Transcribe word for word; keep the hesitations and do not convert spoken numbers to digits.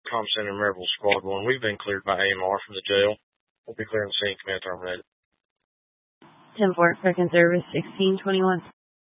Com Center, Maryville, Squad one. We've been cleared by A M R from the jail. We'll be clearing the scene. Command terminated. ten four, second service, sixteen twenty-one.